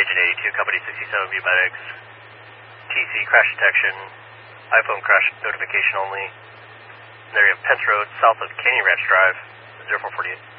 Engine 82, Company 67B Medics. TC, crash detection, iPhone crash notification only. In the area of Pence Road, south of Canyon Ranch Drive, 0448.